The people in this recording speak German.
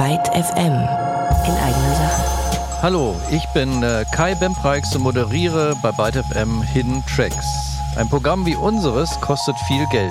Byte FM in eigener Sache. Hallo, ich bin Kai Bempreix und moderiere bei Byte FM Hidden Tracks. Ein Programm wie unseres kostet viel Geld.